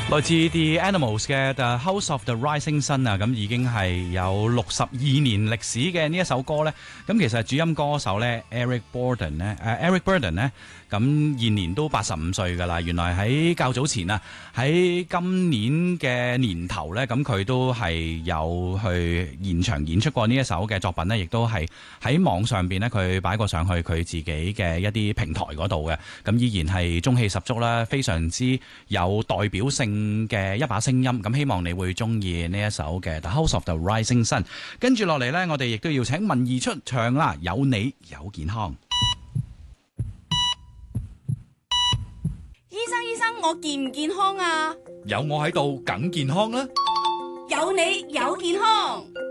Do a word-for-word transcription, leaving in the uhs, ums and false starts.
來自 The Animals 嘅 The House of the Rising Sun 啊，咁已經係有六十二年歷史嘅呢一首歌咧。咁其實主音歌手咧 Eric Burdon 咧，誒 Eric Burdon 咧，咁現年都八十五歲㗎啦。原來喺較早前啊，喺今年嘅年頭咧，咁佢都係有去現場演出過呢一首嘅作品咧，亦都係喺網上邊咧佢擺過上去佢自己嘅一啲平台嗰度嘅。咁依然係中氣十足啦，非常之有代表性嘅一把聲音，咁希望你會中意呢一首嘅 The House of the Rising Sun。跟住落嚟呢，我哋亦都要請文儀出場啦，有你有健康。 醫生醫生，我健唔健康啊？ 有我喺度，梗健康啦。 有你有健康。